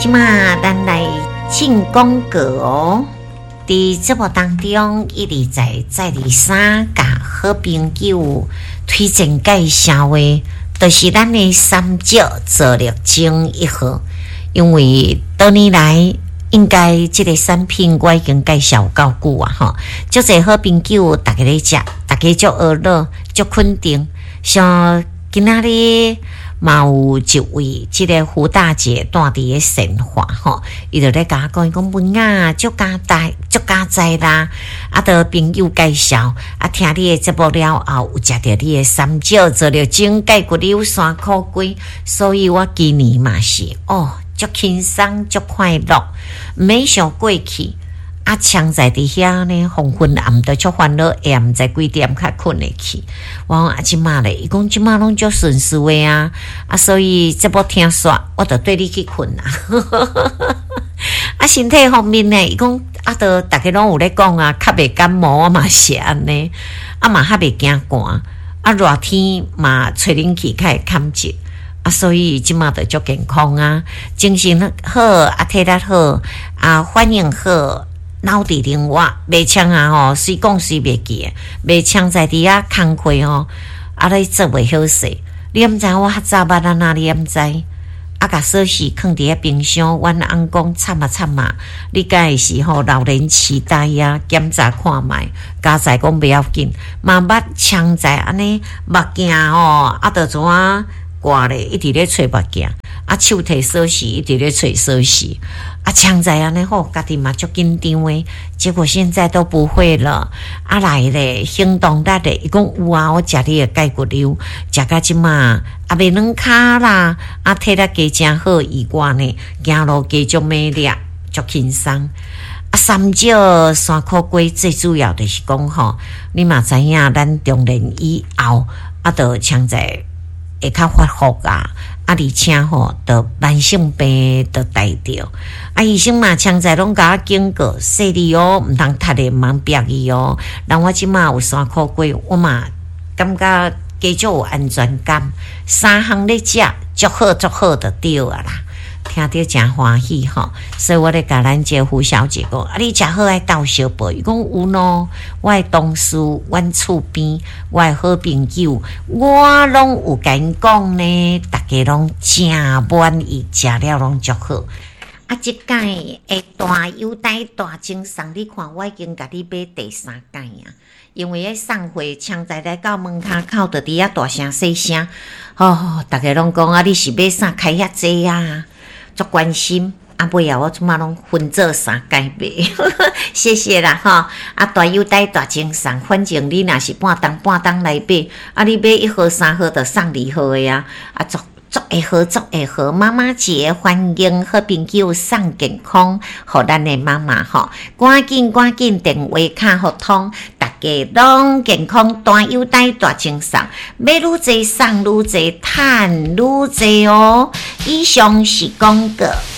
即马咱来进广告哦。伫节目当中，一直在第三甲好朋友推荐介绍的，就是咱的三角做力精1号。因为多年来，应该这个产品我已经介绍够久啊吼，足侪好朋友大家咧食，大家足娱乐，足肯定。像今仔日嘛有一位即个胡大姐住伫咧神华吼，伊就咧甲我讲文啊，足加载啦，啊，着朋友介绍，啊，听你的节目了后，有食着你的三角做了整解骨溜3块龟，所以我今年嘛是足轻松足快乐，没想过去。啊，常在伫遐呢，黄昏暗都足烦恼，也毋知几点较困会去。我讲啊，即马咧，伊讲即马拢足顺遂的啊，所以这部听煞，我就对你去困啊。啊，身体方面呢，伊讲啊，都大家拢有咧讲啊，较袂感冒，我嘛是安尼，啊嘛较袂惊寒，啊热天嘛吹冷气较会抗热。啊，所以即马就足健康啊，精神好，啊体力好，啊反应好。脑底灵活，袂呛啊吼，随讲随袂记，袂呛在伫遐工课吼，啊你做袂好势，你毋知我较早捌啊哪里毋知，啊甲锁匙放伫遐冰箱，阮翁讲惨啊，你敢会是吼老年痴呆啊？检查看卖，家在讲袂要紧，嘛捌呛在安尼目镜吼，啊着怎啊挂咧，一直咧揣目镜，啊手摕锁匙，一直咧揣锁匙。啊，强在安尼好，家己嘛足紧张诶，结果现在都不会了。啊来咧，行动力咧，伊讲有啊，我食你诶钙骨溜，食到即马啊袂软骹啦，啊体力加真好以外呢，行路加足美丽，足轻松。啊，三角3块龟最主要就是讲吼，你嘛知影，咱中年以后啊，就强在会较发福啊。啊，而且吼，得慢性病得带着。啊，医生嘛，常在拢甲我警告，说你哦，毋通读的，毋通逼伊哦。人我即马有3块龟，我嘛感觉加足有安全感。3项咧食，足好就对啊啦。听着真欢喜吼，所以我咧甲咱这胡小姐讲，啊，你食好爱倒小杯，伊讲有咯，我的同事，阮厝边，我的好朋友，我拢有甲因讲呢，大家拢真满意，食了拢足好。啊，即届会大优待大精送，你看我已经甲你买第3届啊，因为迄送货常在来到门骹口，就伫遐大声细声，大家拢讲啊，你是买啥开遐济啊？足关心，啊尾啊，我即马拢分做3届买，谢谢啦哈！啊大优待大精送，反正你若是半当来买，啊你买1号3号就送2号的啊，啊足会好，妈妈节欢迎好朋友送健康，互咱的妈妈吼，赶紧电话卡互通，大家拢健康，大优待大精送，买愈济送愈济，赚愈济哦。以上是广告。